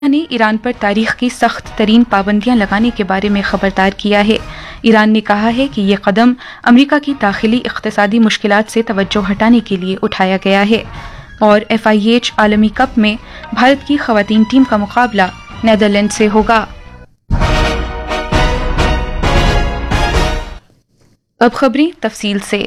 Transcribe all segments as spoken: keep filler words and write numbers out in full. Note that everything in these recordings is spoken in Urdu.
نے ایران پر تاریخ کی سخت ترین پابندیاں لگانے کے بارے میں خبردار کیا ہے۔ ایران نے کہا ہے کہ یہ قدم امریکہ کی داخلی اقتصادی مشکلات سے توجہ ہٹانے کے لیے اٹھایا گیا ہے۔ اور ایف آئی ایچ عالمی کپ میں بھارت کی خواتین ٹیم کا مقابلہ نیدرلینڈ سے ہوگا۔ اب خبریں تفصیل سے۔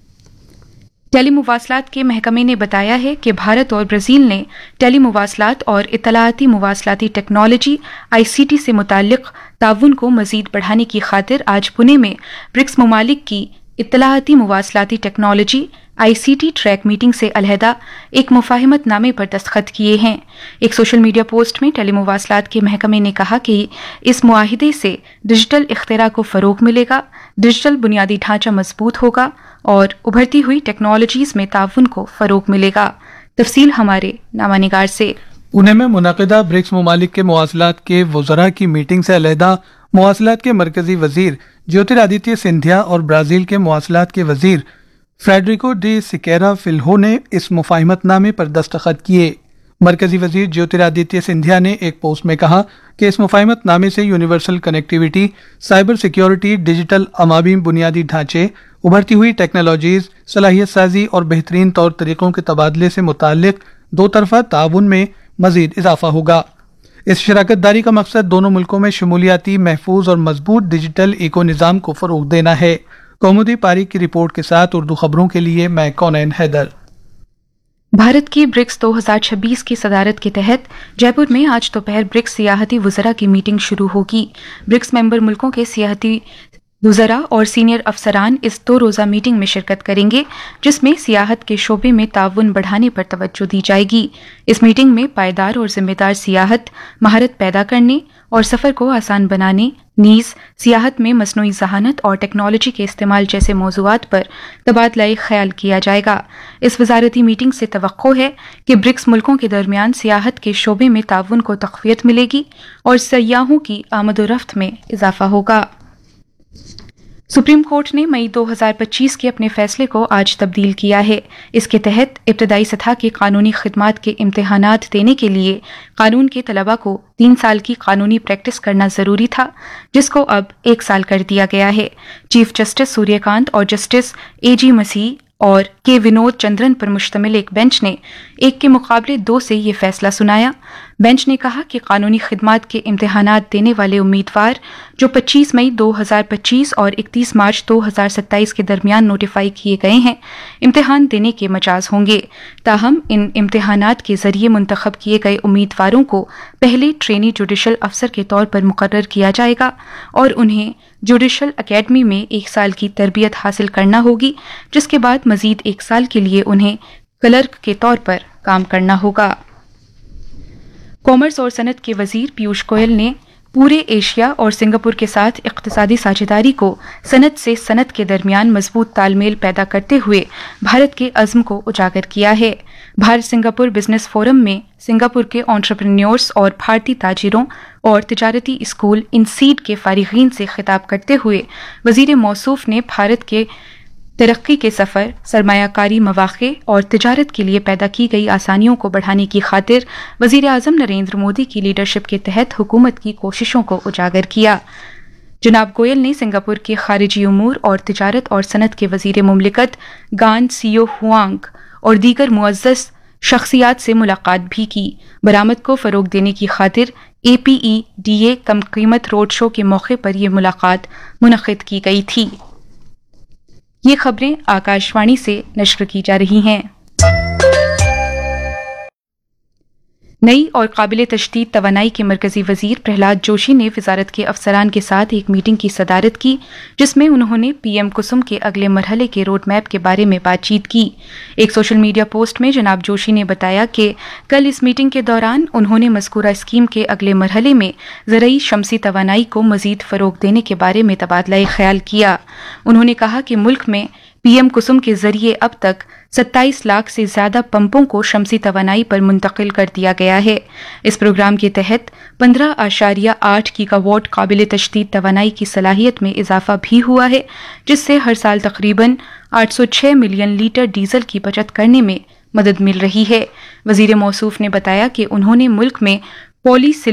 ٹیلی مواصلات کے محکمے نے بتایا ہے کہ بھارت اور برازیل نے ٹیلی مواصلات اور اطلاعاتی مواصلاتی ٹیکنالوجی آئی سی ٹی سے متعلق تعاون کو مزید بڑھانے کی خاطر آج پونے میں برکس ممالک کی اطلاعاتی مواصلاتی ٹیکنالوجی آئی سی ٹی ٹریک میٹنگ سے علیحدہ ایک مفاہمت نامے پر دستخط کیے ہیں۔ ایک سوشل میڈیا پوسٹ میں ٹیلی مواصلات کے محکمے نے کہا کہ اس معاہدے سے ڈیجیٹل اختراع کو فروغ ملے گا، ڈیجیٹل بنیادی ڈھانچہ مضبوط ہوگا اور ابھرتی ہوئی ٹیکنالوجیز میں تعاون کو فروغ ملے گا۔ تفصیل ہمارے نامہ نگار سے۔ پونے میں منعقدہ برکس ممالک کے مواصلات کے وزراء کی میٹنگ سے علیحدہ مواصلات کے مرکزی وزیر جیوترادتیہ سندھیا اور برازیل کے مواصلات کے وزیر فریڈریکو ڈی سکیرا فلہو نے اس مفاہمت نامے پر دستخط کیے۔ مرکزی وزیر جیوترادتیہ سندھیا نے ایک پوسٹ میں کہا کہ اس مفاہمت نامے سے universal connectivity, cyber security, digital عوامی بنیادی ڈھانچے، ابھرتی ہوئی ٹیکنالوجیز، صلاحیت سازی اور بہترین طور طریقوں کے تبادلے سے متعلق دو طرفہ تعاون میں مزید اضافہ ہوگا۔ اس شراکت داری کا مقصد دونوں ملکوں میں شمولیاتی، محفوظ اور مضبوط ڈیجیٹل ایکو نظام کو فروغ دینا ہے۔ کومودی پاری کی رپورٹ کے ساتھ اردو خبروں کے لیے میں کونین حیدر۔ بھارت کی برکس دو ہزار چھبیس کی صدارت کے تحت جے پور میں آج دوپہر برکس سیاحتی وزراء کی میٹنگ شروع ہوگی۔ برکس ممبر ملکوں کے سیاحتی وزراء اور سینئر افسران اس دو روزہ میٹنگ میں شرکت کریں گے، جس میں سیاحت کے شعبے میں تعاون بڑھانے پر توجہ دی جائے گی۔ اس میٹنگ میں پائیدار اور ذمہ دار سیاحت، مہارت پیدا کرنے اور سفر کو آسان بنانے، نیز سیاحت میں مصنوعی ذہانت اور ٹیکنالوجی کے استعمال جیسے موضوعات پر تبادلہ خیال کیا جائے گا۔ اس وزارتی میٹنگ سے توقع ہے کہ برکس ملکوں کے درمیان سیاحت کے شعبے میں تعاون کو تقویت ملے گی اور سیاحوں کی آمد و رفت میں اضافہ ہوگا۔ سپریم کورٹ نے مئی دو ہزار پچیس کے اپنے فیصلے کو آج تبدیل کیا ہے۔ اس کے تحت ابتدائی سطح کے قانونی خدمات کے امتحانات دینے کے لیے قانون کے طلباء کو تین سال کی قانونی پریکٹس کرنا ضروری تھا، جس کو اب ایک سال کر دیا گیا ہے۔ چیف جسٹس سوریہ کانت اور جسٹس اے جی مسیح اور کے ونود چندرن پر مشتمل ایک بینچ نے ایک کے مقابلے دو سے یہ فیصلہ سنایا۔ بینچ نے کہا کہ قانونی خدمات کے امتحانات دینے والے امیدوار جو پچیس مئی دو ہزار پچیس اور اکتیس مارچ دو ہزار ستائیس کے درمیان نوٹیفائی کیے گئے ہیں، امتحان دینے کے مجاز ہوں گے۔ تاہم ان امتحانات کے ذریعے منتخب کیے گئے امیدواروں کو پہلے ٹرینی جوڈیشل افسر کے طور پر مقرر کیا جائے گا اور انہیں جوڈیشل اکیڈمی میں ایک سال کی تربیت حاصل کرنا ہوگی، جس کے بعد مزید ایک سال کے لیے انہیں کلرک کے طور پر کام کرنا ہوگا۔ کامرس اور صنعت کے وزیر پیوش گوئل نے پورے ایشیا اور سنگاپور کے ساتھ اقتصادی ساجھیداری کو صنعت سے صنعت کے درمیان مضبوط تال میل پیدا کرتے ہوئے بھارت کے عزم کو اجاگر کیا ہے۔ بھارت سنگاپور بزنس فورم میں سنگاپور کے انٹرپرینیورز اور بھارتی تاجروں اور تجارتی اسکول انسیڈ کے فارغین سے خطاب کرتے ہوئے وزیر موصوف نے بھارت کے ترقی کے سفر، سرمایہ کاری مواقع اور تجارت کے لیے پیدا کی گئی آسانیوں کو بڑھانے کی خاطر وزیر اعظم نریندر مودی کی لیڈرشپ کے تحت حکومت کی کوششوں کو اجاگر کیا۔ جناب گوئل نے سنگاپور کے خارجی امور اور تجارت اور صنعت کے وزیر مملکت گان سیو ہوانگ اور دیگر معزز شخصیات سے ملاقات بھی کی۔ برآمد کو فروغ دینے کی خاطر اے پی ای ڈی اے کم قیمت روڈ شو کے موقع پر یہ ملاقات منعقد کی گئی تھی۔ یہ خبریں آکاش وانی سے نشر کی جا رہی ہیں۔ نئی اور قابل تجدید توانائی کے مرکزی وزیر پرہلاد جوشی نے وزارت کے افسران کے ساتھ ایک میٹنگ کی صدارت کی، جس میں انہوں نے پی ایم کسم کے اگلے مرحلے کے روڈ میپ کے بارے میں بات چیت کی۔ ایک سوشل میڈیا پوسٹ میں جناب جوشی نے بتایا کہ کل اس میٹنگ کے دوران انہوں نے مذکورہ اسکیم کے اگلے مرحلے میں زرعی شمسی توانائی کو مزید فروغ دینے کے بارے میں تبادلہ خیال کیا۔ انہوں نے کہا کہ ملک میں پی ایم کسم کے ذریعے اب تک ستائیس لاکھ سے زیادہ پمپوں کو شمسی توانائی پر منتقل کر دیا گیا ہے۔ اس پروگرام کے تحت پندرہ اشاریہ آٹھ گیگا واٹ قابل تجدید توانائی کی صلاحیت میں اضافہ بھی ہوا ہے، جس سے ہر سال تقریباً آٹھ سو چھ ملین لیٹر ڈیزل کی بچت کرنے میں مدد مل رہی ہے۔ وزیر موصوف نے بتایا کہ انہوں نے ملک میں پولی